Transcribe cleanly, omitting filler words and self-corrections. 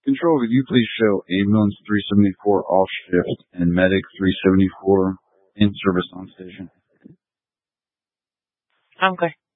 Control, could you please show ambulance 374 off shift and medic 374 in service on station? Okay.